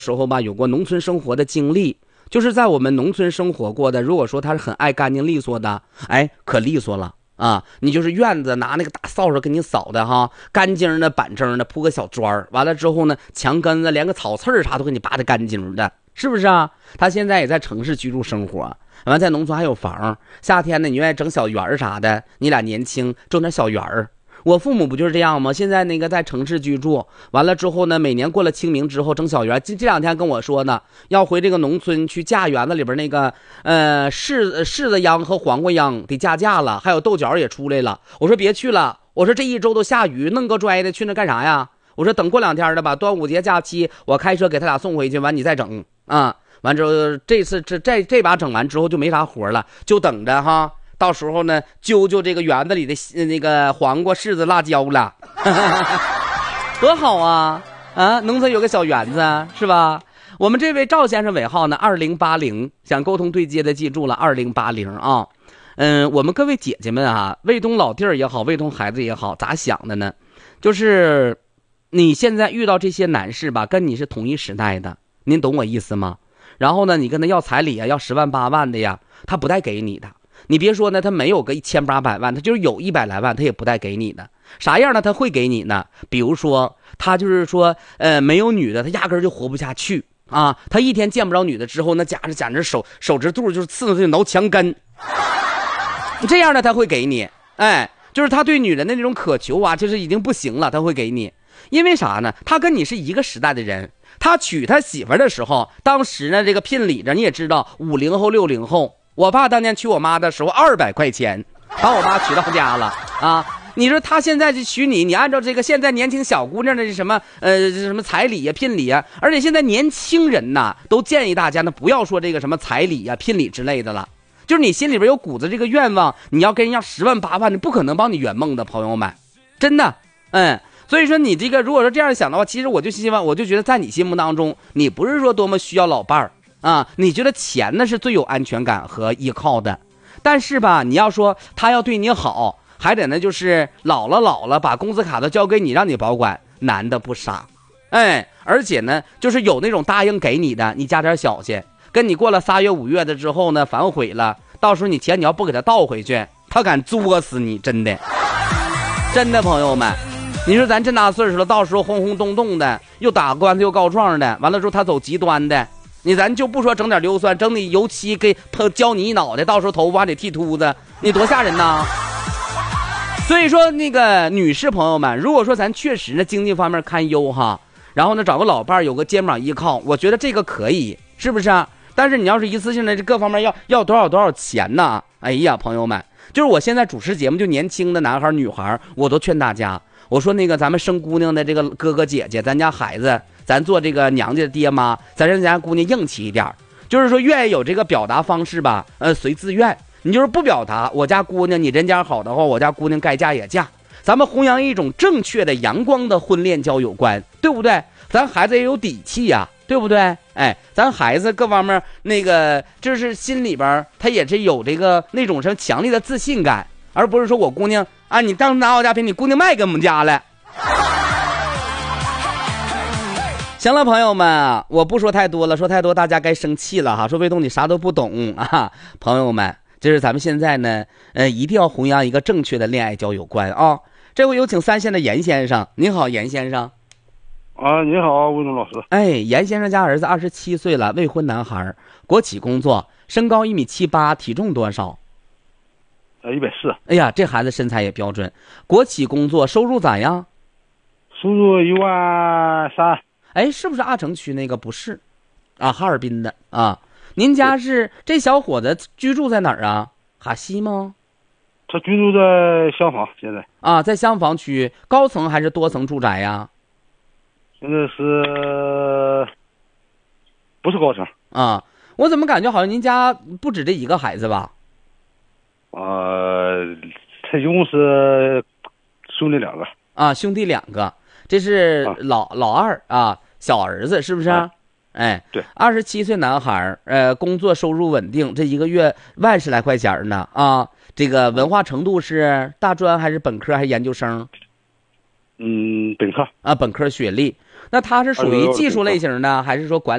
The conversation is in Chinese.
时候吧，有过农村生活的经历，就是在我们农村生活过的，如果说他是很爱干净利索的，哎，可利索了啊！你就是院子拿那个大扫帚给你扫的哈，干净的板正的，铺个小砖，完了之后呢，墙根子连个草刺啥都给你扒得干净的，是不是啊？他现在也在城市居住生活，完在农村还有房，夏天呢你愿意整小园啥的，你俩年轻种点小园儿。我父母不就是这样吗？现在那个在城市居住，完了之后呢，每年过了清明之后整小园。这两天跟我说呢，要回这个农村去架园子里边那个柿子秧和黄瓜秧得架架了，还有豆角也出来了。我说别去了，我说这一周都下雨，弄个拽的去那干啥呀？我说等过2天的吧，端午节假期我开车给他俩送回去，完你再整啊。完之后这次这把整完之后就没啥活了，就等着哈。到时候呢，揪这个园子里的那个黄瓜、柿子、辣椒了，多好啊！啊，农村有个小园子，是吧？我们这位赵先生尾号呢2080，想沟通对接的记住了2080啊。我们各位姐姐们啊，卫东老弟儿也好，卫东孩子也好，咋想的呢？就是你现在遇到这些男士吧，跟你是同一时代的，您懂我意思吗？然后呢，你跟他要彩礼啊，要10万8万的呀，他不带给你的。你别说呢，他没有个1800万，他就是有100来万，他也不带给你的。啥样呢？他会给你呢？比如说，他就是说，没有女的，他压根就活不下去啊！他一天见不着女的之后，那简直手指肚就是刺刺挠墙根。这样的他会给你，哎，就是他对女人的那种渴求啊，就是已经不行了，他会给你。因为啥呢？他跟你是一个时代的人，他娶他媳妇的时候，当时呢这个聘礼着，你也知道，50后60后。我爸当年娶我妈的时候200块钱，把我妈娶到家了啊！你说他现在就娶你，你按照这个现在年轻小姑娘的什么彩礼呀、聘礼呀，而且现在年轻人呐都建议大家呢不要说这个什么彩礼呀、聘礼之类的了，就是你心里边有股子这个愿望，你要跟人家10万8万，你不可能帮你圆梦的，朋友们，真的，所以说你这个如果说这样想的话，其实我就觉得在你心目当中，你不是说多么需要老伴儿。啊，你觉得钱呢是最有安全感和依靠的，但是吧，你要说他要对你好，还得呢就是老了把工资卡都交给你让你保管，男的不傻，而且呢就是有那种答应给你的，你加点小去，跟你过了3月5月的之后呢反悔了，到时候你钱你要不给他倒回去，他敢作死你，真的朋友们，你说咱这大岁数了，到时候轰轰动动的，又打官司又告状的，完了之后他走极端的。咱就不说整点硫酸，整你油漆给浇你一脑袋，到时候头发还得剃秃子，你多吓人呐！所以说那个女士朋友们，如果说咱确实呢经济方面堪忧哈，然后呢找个老伴有个肩膀依靠，我觉得这个可以，是不是啊？但是你要是一次性的这各方面要多少钱呢？哎呀，朋友们，就是我现在主持节目，就年轻的男孩女孩，我都劝大家，我说那个咱们生姑娘的这个哥哥姐姐，咱家孩子。咱做这个娘家的爹妈，咱让咱家姑娘硬气一点，就是说愿意有这个表达方式吧，随自愿。你就是不表达，我家姑娘你人家好的话，我家姑娘该嫁也嫁。咱们弘扬一种正确的阳光的婚恋交友观，对不对？咱孩子也有底气呀，对不对？咱孩子各方面那个就是心里边他也是有这个那种什么强烈的自信感，而不是说我姑娘啊，你当拿我家便宜，你姑娘卖给我们家了。行了，朋友们，我不说太多了，说太多大家该生气了哈。说卫东你啥都不懂啊，朋友们，这是咱们现在呢，一定要弘扬一个正确的恋爱交友观啊。这回有请3线的严先生，您好，严先生。 啊，你好，魏东老师。 严先生家儿子27岁了，未婚男孩，国企工作，身高1.78米，体重多少 ？140。 哎呀，这孩子身材也标准，国企工作，收入咋样？ 收入13000。 是不是阿城区那个？不是，啊，哈尔滨的啊。您家是这小伙子居住在哪儿啊？哈西吗？ 他居住在厢房，现在啊，在厢房区，高层还是多层住宅呀？ 现在是不是高层啊？我怎么感觉好像您家不止这一个孩子吧？ 他一共是兄弟2个啊，兄弟2个。这是老二啊，小儿子是不是？ 对 ，27岁男孩，工作收入稳定，这1个月10000来块钱呢啊。这个文化程度是大专还是本科还是研究生？ 本科啊，本科学历。 那他是属于技术类型的，还是说管理？